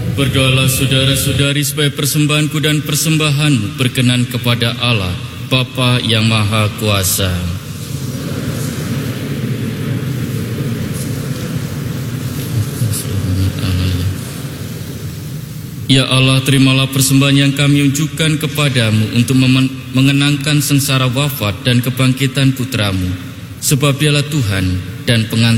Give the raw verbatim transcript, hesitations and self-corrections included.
Berdoalah saudara-saudari supaya persembahanku dan persembahanmu berkenan kepada Allah, Bapa yang Maha Kuasa. Ya Allah, terimalah persembahan yang kami unjukkan kepadamu untuk mengenangkan sengsara wafat dan kebangkitan putramu, sebab dialah Tuhan dan pengantar